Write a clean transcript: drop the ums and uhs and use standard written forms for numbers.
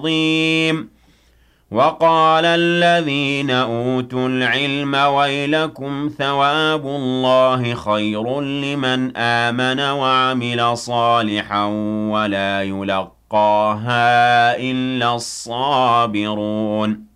عظيم وقال الذين أوتوا العلم ويلكم ثواب الله خير لمن آمن وعمل صالحا ولا يلقاها إلا الصابرون